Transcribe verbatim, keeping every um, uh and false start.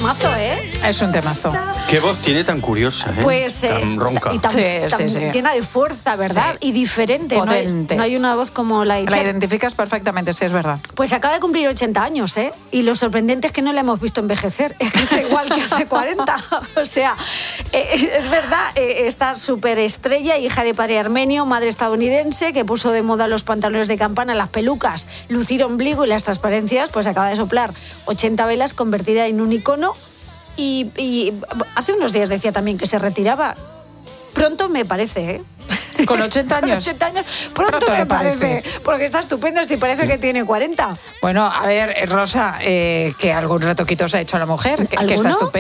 temazo, ¿eh? Es un temazo. Qué voz tiene tan curiosa, ¿eh? Pues eh, tan ronca. y tan, Sí, tan sí, sí. llena de fuerza, ¿verdad? Sí. Y diferente. No hay, Potente. no hay una voz como la de La Cher. identificas perfectamente, sí, es verdad. Pues acaba de cumplir ochenta años, ¿eh? Y lo sorprendente es que no la hemos visto envejecer. Es que está igual que hace cuarenta. O sea, eh, es verdad, eh, esta superestrella, hija de padre armenio, madre estadounidense, que puso de moda los pantalones de campana, las pelucas, lucir ombligo y las transparencias, pues acaba de soplar ochenta velas, convertida en un icono. Y, y hace unos días decía también que se retiraba. Pronto me parece, ¿eh? ¿Con ochenta años? Con ochenta años, pronto, Pronto me le parece. parece. Porque está estupenda, si parece que tiene cuarenta. Bueno, a ver, Rosa, eh, que algún retoquito se ha hecho a la mujer, que, que está ¿Alguno? estupendo.